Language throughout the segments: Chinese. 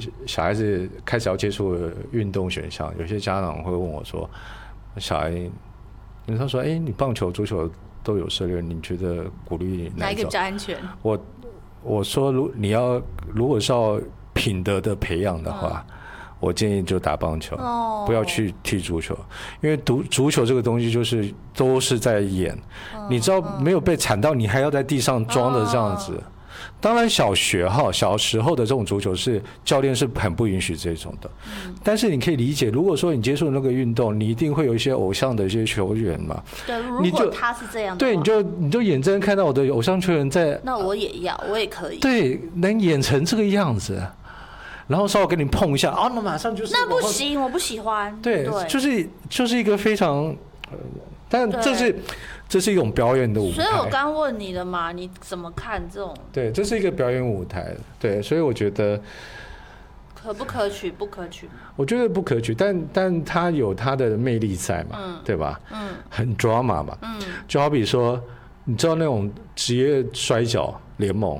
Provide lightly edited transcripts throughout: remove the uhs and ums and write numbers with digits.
小孩子开始要接触运动选项，有些家长会问我说：“小孩，他说，你棒球、足球都有涉猎，你觉得鼓励哪一个比较安全？” 我说，如果是要品德的培养的话，我建议就打棒球，不要去踢足球，因为足球这个东西都是在演，你知道没有被铲到，你还要在地上装的这样子。当然小时候的这种足球是教练是很不允许这种的，但是你可以理解，如果说你接触那个运动，你一定会有一些偶像的一些球员嘛。 对，如果他是这样的话， 对，你就眼睁看到我的偶像球员在， 那我也要，我也可以。 对，能演成这个样子，然后稍微跟你碰一下，那马上就是那不行，我不喜欢。 对，就是一个非常，但这是一种表演的舞台。 所以我刚问你的嘛，你怎么看这种？ 对，这是一个表演舞台，对，所以我觉得可不可取？不可取。 我觉得不可取，但它有它的魅力在嘛，对吧？很 drama 嘛，就好比说，你知道那种职业摔跤联盟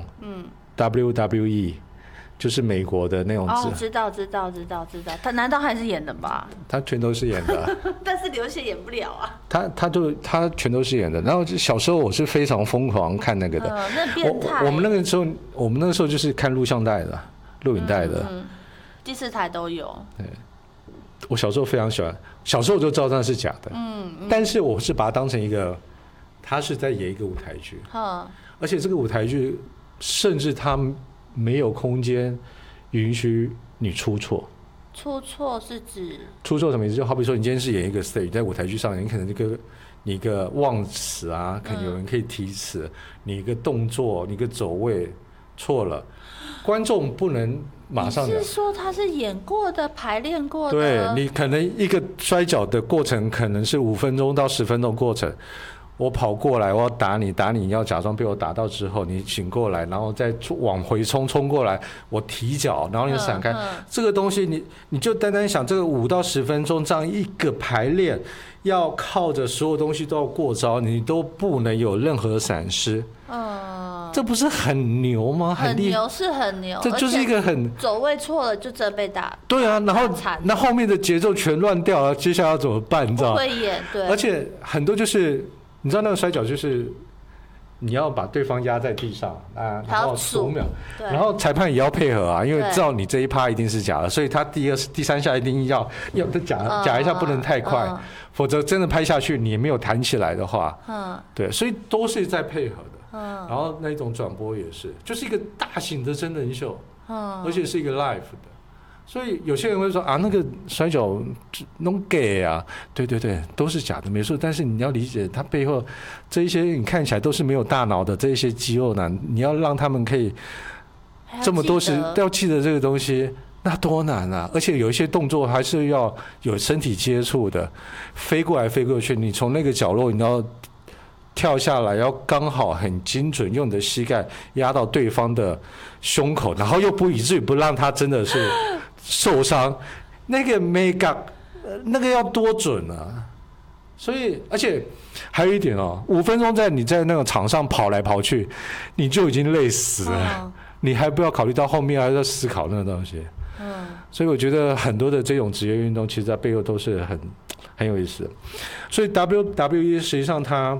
，WWE。就是美国的那种知道，他难道还是演的吧？ 他全都是演的， 但是刘宪演不了啊。 他全都是演的。然后小时候我是非常疯狂看那个的， 那变态。 我们那个时候就是看录像带的、录影带的， 第4台都有。 对，我小时候非常喜欢，小时候我就知道那是假的，但是我是把它当成一个，他是在演一个舞台剧，而且这个舞台剧甚至他没有空间允许你出错。 出错是指出错什么意思？就好比说，你今天是演一个 stage， 在舞台剧上，你可能你一个忘词啊，可能有人可以提词，你一个动作，你一个走位错了，观众不能马上。 你是说他是演过的、排练过的？ 对，你可能一个摔跤的过程可能是5分钟到10分钟的过程。我跑过来，我要打你，你要假装被我打到之后，你醒过来，然后再往回冲过来，我提脚，然后你闪开。这个东西你就单单想这个5到10分钟这样一个排练，要靠着所有东西都要过招，你都不能有任何闪失。这不是很牛吗？ 很牛是很牛， 这就是一个很走位错了就真被打。 对啊，然后那后面的节奏全乱掉了，接下来要怎么办？你知道？ 不会演，对。 而且很多就是。你知道那个摔跤就是你要把对方压在地上然后15秒，然后裁判也要配合啊，因为知道你这一趴一定是假的，所以他第3下一定要假一下，不能太快，否则真的拍下去你没有弹起来的话，对，所以都是在配合的，然后那种转播也是，就是一个大型的真人秀，而且是一个 live 的。所以有些人会说那个摔跤弄 gay 啊，对，都是假的，没错。但是你要理解，它背后这一些你看起来都是没有大脑的这一些肌肉男，你要让他们可以这么多时要记得这个东西，那多难啊！而且有一些动作还是要有身体接触的，飞过来飞过去，你从那个角落你要跳下来，要刚好很精准，用你的膝盖压到对方的胸口，然后又不以至于不让他真的是受伤，那个 make up 那个要多准啊！所以，而且还有一点5分钟你在那个场上跑来跑去，你就已经累死了，你还不要考虑到后面还要思考那个东西。所以我觉得很多的这种职业运动，其实在背后都是很有意思的。所以 WWE 实际上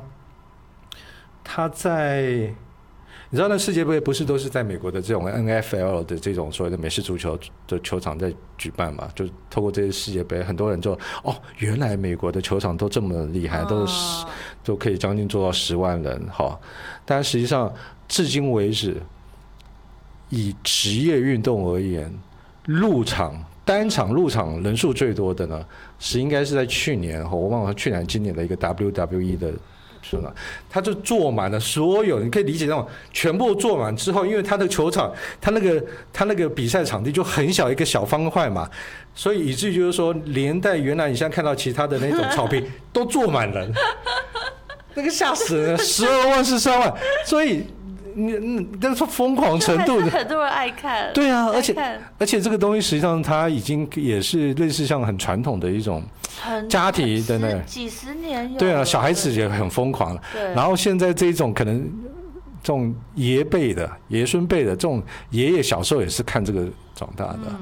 他在。你知道那世界杯不是都是在美国的这种 NFL 的这种所谓的美式足球的球场在举办嘛？就透过这些世界杯，很多人就原来美国的球场都这么厉害，都可以将近做到10万人哈。但实际上至今为止，以职业运动而言，单场入场人数最多的呢，是应该是在去年我忘了去年今年的一个 WWE 的。他就坐满了所有，你可以理解那种全部坐满之后，因为他的球场，他那个比赛场地就很小一个小方块嘛，所以以至于就是说，连带原来你现在看到其他的那种草坪都坐满人，那个吓死人了，12万13万，所以你那是疯狂程度的， 很多人爱看。 对啊，而且这个东西实际上它已经也是类似像很传统的一种家庭的那几十年有。 对啊，小孩子也很疯狂。然后现在这种可能这种爷辈的爷孙辈的这种爷爷小时候也是看这个长大的。